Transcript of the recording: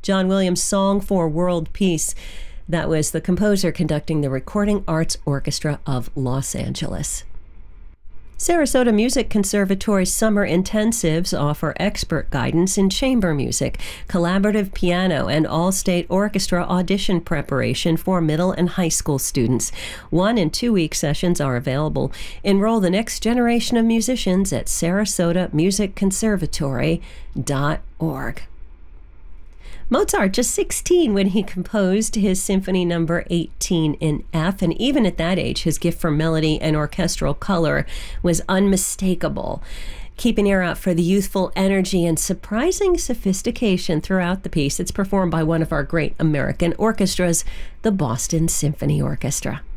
John Williams' Song for World Peace. That was the composer conducting the Recording Arts Orchestra of Los Angeles. Sarasota Music Conservatory's summer intensives offer expert guidance in chamber music, collaborative piano, and all-state orchestra audition preparation for middle and high school students. 1- and 2-week sessions are available. Enroll the next generation of musicians at sarasotamusicconservatory.org. Mozart, just 16 when he composed his Symphony No. 18 in F, and even at that age, his gift for melody and orchestral color was unmistakable. Keep an ear out for the youthful energy and surprising sophistication throughout the piece. It's performed by one of our great American orchestras, the Boston Symphony Orchestra.